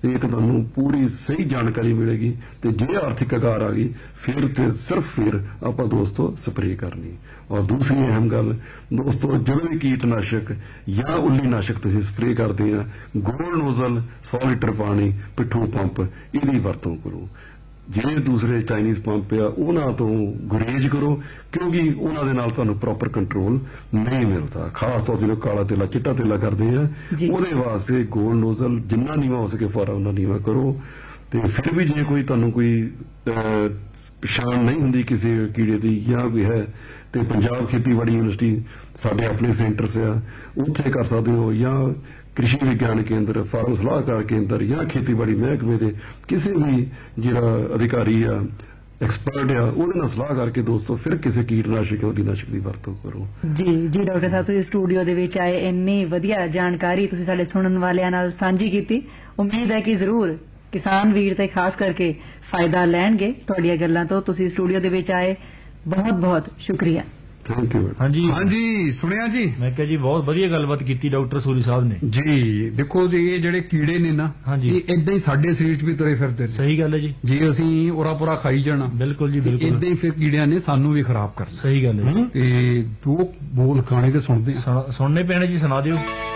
ਇੱਕ ਤੁਹਾਨੂੰ ਪੂਰੀ ਸਹੀ ਜਾਣਕਾਰੀ ਮਿਲੇਗੀ। ਤੇ ਜੇ ਆਰਥਿਕ ਆਕਾਰ ਆ ਗਈ ਫਿਰ ਤੇ ਸਿਰਫ ਫਿਰ ਆਪਾਂ ਦੋਸਤੋ ਸਪਰੇਅ ਕਰਨੀ। ਔਰ ਦੂਸਰੀ ਅਹਿਮ ਗੱਲ ਦੋਸਤੋ, ਜਦੋਂ ਵੀ ਕੀਟਨਾਸ਼ਕ ਜਾਂ ਉੱਲੀ ਨਾਸ਼ਕ ਤੁਸੀਂ ਸਪਰੇਅ ਕਰਦੇ ਆ, ਗੋਲ ਨੋਜ਼ਲ 100 ਲੀਟਰ ਪਾਣੀ ਪਿੱਠੂ ਪੰਪ ਇਹਦੀ ਵਰਤੋਂ ਕਰੋ। ਜਿਹੜੇ ਦੂਸਰੇ ਚਾਈਨੀਜ਼ ਪੰਪ ਆ ਉਹਨਾਂ ਤੋਂ ਗੁਰੇਜ਼ ਕਰੋ, ਕਿਉਂਕਿ ਉਹਨਾਂ ਦੇ ਨਾਲ ਤੁਹਾਨੂੰ ਪ੍ਰੋਪਰ ਕੰਟਰੋਲ ਨਹੀਂ ਮਿਲਦਾ। ਖਾਸ ਤੌਰ ਤੇ ਕਾਲਾ ਤੇਲਾ ਚਿੱਟਾ ਤੇਲਾ ਕਰਦੇ ਆ, ਉਹਦੇ ਵਾਸਤੇ ਗੋਲ ਨੋਜ਼ਲ ਜਿੰਨਾ ਨੀਵਾਂ ਹੋ ਸਕੇ ਫੌਰਾ ਉਹਨਾਂ ਨੀਵਾਂ ਕਰੋ। ਤੇ ਫਿਰ ਵੀ ਜੇ ਕੋਈ ਤੁਹਾਨੂੰ ਕੋਈ ਪਛਾਣ ਨਹੀਂ ਹੁੰਦੀ ਕਿਸੇ ਕੀੜੇ ਦੀ ਜਾਂ ਕੋਈ ਹੈ ਤੇ ਪੰਜਾਬ ਖੇਤੀਬਾੜੀ ਯੂਨੀਵਰਸਿਟੀ ਸਾਡੇ ਆਪਣੇ ਸੈਂਟਰਸ ਆ, ਉੱਥੇ ਕਰ ਸਕਦੇ ਹੋ, ਜਾਂ ਕ੍ਰਿਸ਼ੀ ਵਿਗਿਆਨ ਕੇਂਦਰ, ਫਾਰਮ ਸਲਾਹਕਾਰ ਕੇਂਦਰ ਜਾਂ ਖੇਤੀਬਾੜੀ ਮਹਿਕਮੇ ਦੇ ਕਿਸੇ ਵੀ ਜਿਹੜਾ ਅਧਿਕਾਰੀ ਆ, ਐਕਸਪਰਟ ਆ, ਉਹਦੇ ਨਾਲ ਸਲਾਹ ਕਰਕੇ ਦੋਸਤੋ ਫਿਰ ਕਿਸੇ ਕੀਟਨਾਸ਼ਕ ਜਾਂ ਉਲੀਨਾਸ਼ਕ ਦੀ ਵਰਤੋਂ ਕਰੋ। ਜੀ ਡਾਕਟਰ ਸਾਹਿਬ, ਤੁਸੀਂ ਸਟੂਡੀਓ ਦੇ ਵਿੱਚ ਆਏ, ਇੰਨੀ ਵਧੀਆ ਜਾਣਕਾਰੀ ਤੁਸੀਂ ਸਾਡੇ ਸੁਣਨ ਵਾਲਿਆਂ ਨਾਲ ਸਾਂਝੀ ਕੀਤੀ। ਉਮੀਦ ਹੈ ਕਿ ਜ਼ਰੂਰ ਕਿਸਾਨ ਵੀਰ ਤੇ ਖਾਸ ਕਰਕੇ ਫਾਇਦਾ ਲੈਣਗੇ ਤੁਹਾਡੀਆਂ ਗੱਲਾਂ ਤੋਂ। ਤੁਸੀਂ ਸਟੂਡੀਓ ਦੇ ਵਿੱਚ ਆਏ, ਬਹੁਤ ਬਹੁਤ ਸ਼ੁਕਰੀਆ। Thank you. ਹਾਂਜੀ ਸੁਣਿਆ ਜੀ, ਮੈਂ ਕਿਹਾ ਜੀ ਬਹੁਤ ਵਧੀਆ ਗੱਲਬਾਤ ਕੀਤੀ ਡਾਕਟਰ ਸੂਰੀ ਸਾਹਿਬ ਨੇ ਜੀ। ਦੇਖੋ ਜੀ ਇਹ ਜਿਹੜੇ ਕੀੜੇ ਨੇ ਨਾ, ਇਹ ਇਦਾਂ ਹੀ ਸਾਡੇ ਸਰੀਰ 'ਚ ਵੀ ਤੁਰੇ ਫਿਰਦੇ ਨੇ। ਸਹੀ ਗੱਲ ਹੈ ਜੀ, ਜੇ ਅਸੀਂ ਉਰਾ ਪੁਰਾ ਖਾਈ ਜਾਣਾ, ਬਿਲਕੁਲ ਜੀ ਬਿਲਕੁਲ, ਇਦਾਂ ਹੀ ਫਿਰ ਕੀੜਿਆਂ ਨੇ ਸਾਨੂੰ ਵੀ ਖਰਾਬ ਕਰਨਾ। ਸਹੀ ਗੱਲ ਹੈ। ਤੇ ਦੋ ਬੋਲ ਖਾਣੇ ਤੇ ਸੁਣਦੇ ਸੁਣਨੇ ਪੈਣੇ ਜੀ, ਸੁਣਾ ਦਿਓ।